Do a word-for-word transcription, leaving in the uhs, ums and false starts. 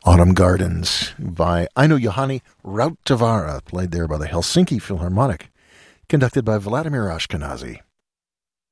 Autumn Gardens by Aino Johanni Rautavaara, played there by the Helsinki Philharmonic, conducted by Vladimir Ashkenazy.